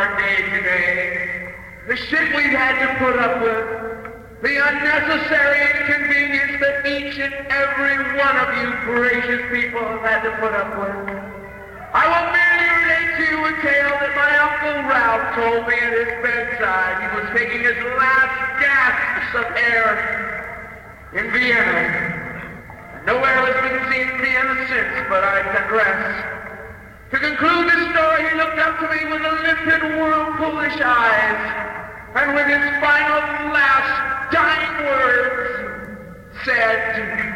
our day today. The shit we've had to put up with. The unnecessary inconvenience that each and every one of you gracious people have had to put up with. I will merely relate to you a tale that my Uncle Ralph told me at his bedside. He was taking his last gasps of air in Vienna. No air has been seen in Vienna since, but I digress. To conclude this story, he looked up to me with a limpid, whirlpoolish eyes, and with his final, last, dying words, said,